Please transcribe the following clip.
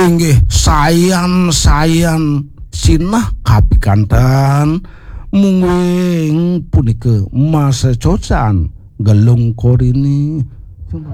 inggih sayan sinah kapikantan munging punika masa cocan gelung korini